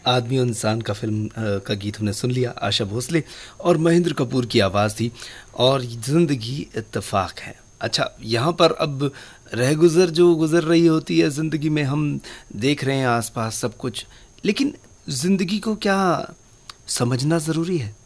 आदमी और इंसान का फिल्म का गीत हमने सुन लिया, आशा भोसले और महेंद्र कपूर की आवाज़ थी। और ज़िंदगी इत्तेफाक है। अच्छा, यहाँ पर अब रहगुजर जो गुजर रही होती है ज़िंदगी में, हम देख रहे हैं आसपास सब कुछ, लेकिन ज़िंदगी को क्या समझना ज़रूरी है?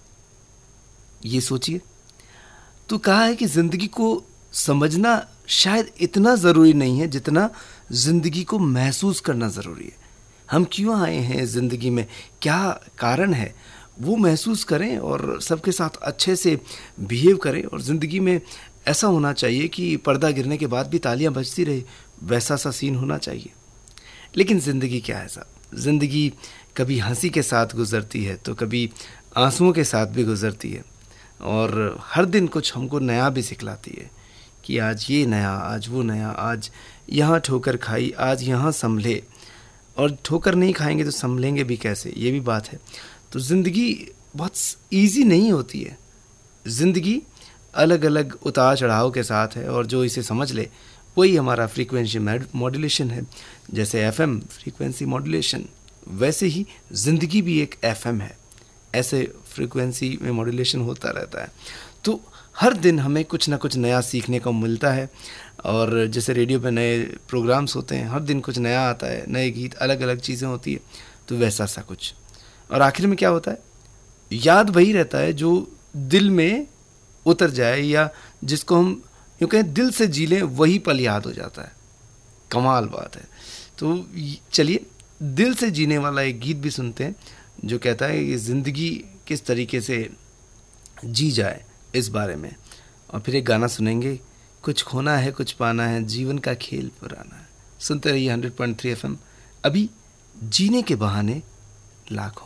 ये सोचिए। तो कहा है कि ज़िंदगी को समझना शायद इतना ज़रूरी नहीं है जितना ज़िंदगी को महसूस करना ज़रूरी है। हम क्यों आए हैं ज़िंदगी में, क्या कारण है, वो महसूस करें और सबके साथ अच्छे से बिहेव करें। और ज़िंदगी में ऐसा होना चाहिए कि पर्दा गिरने के बाद भी तालियां बजती रहे, वैसा सा सीन होना चाहिए। लेकिन ज़िंदगी क्या है साहब? ज़िंदगी कभी हंसी के साथ गुज़रती है तो कभी आंसुओं के साथ भी गुज़रती है। और हर दिन कुछ हमको नया भी सिखलाती है कि आज ये नया, आज वो नया, आज यहाँ ठोकर खाई, आज यहाँ संभले। और ठोकर नहीं खाएंगे तो संभलेंगे भी कैसे, ये भी बात है। तो ज़िंदगी बहुत ईजी नहीं होती है। ज़िंदगी अलग अलग उतार चढ़ाव के साथ है, और जो इसे समझ ले वही हमारा फ्रीक्वेंसी मॉड्यूलेशन है। जैसे एफएम फ्रीक्वेंसी मॉड्यूलेशन, वैसे ही ज़िंदगी भी एक एफएम है। ऐसे फ्रीक्वेंसी में मॉड्यूलेशन होता रहता है। तो हर दिन हमें कुछ ना कुछ नया सीखने को मिलता है। और जैसे रेडियो पे नए प्रोग्राम्स होते हैं, हर दिन कुछ नया आता है, नए गीत, अलग अलग चीज़ें होती है, तो वैसा सा कुछ। और आखिर में क्या होता है? याद वही रहता है जो दिल में उतर जाए, या जिसको हम यूँ कहें दिल से जी लें, वही पल याद हो जाता है। कमाल बात है। तो चलिए दिल से जीने वाला एक गीत भी सुनते हैं जो कहता है कि ज़िंदगी किस तरीके से जी जाए इस बारे में। और फिर एक गाना सुनेंगे, कुछ खोना है कुछ पाना है, जीवन का खेल पुराना है। सुनते रहिए 100.3 FM। अभी जीने के बहाने लाखों।